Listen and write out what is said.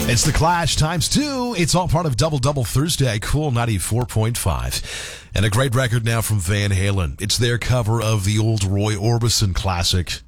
It's the Clash times 2. It's all part of Double Double Thursday. Cool 94.5. And a great record now from Van Halen. It's their cover of the old Roy Orbison classic,